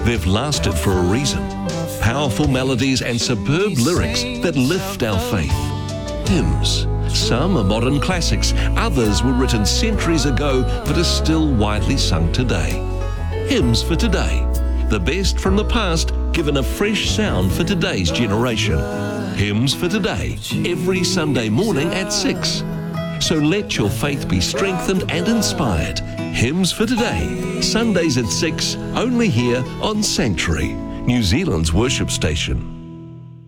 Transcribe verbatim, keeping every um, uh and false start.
They've lasted for a reason. Powerful melodies and superb lyrics that lift our faith. Hymns. Some are modern classics, others were written centuries ago but are still widely sung today. Hymns for today. The best from the past given a fresh sound for today's generation. Hymns for today, every Sunday morning at six. So let your faith be strengthened and inspired. Hymns for today, Sundays at six, only here on Sanctuary, New Zealand's worship station.